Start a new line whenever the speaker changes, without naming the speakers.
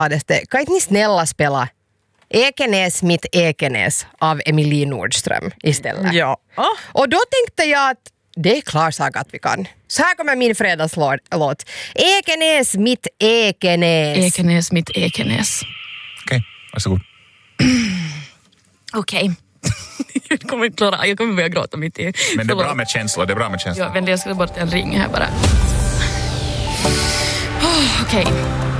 Kan inte ni snälla spela Ekenäs mitt Ekenäs av Emilie Nordström istället?
Ja.
Och då tänkte jag att det är klar sak att vi kan. Så här kommer min fredagslåt. Ekenäs mitt Ekenäs.
Ekenäs mitt Ekenäs.
Okej, varsågod.
Okej. Jag kommer börja gråta mitt i.
Men det är bra med känsla, det är bra med känsla.
Ja, men jag ska bort en ring här bara. Okej.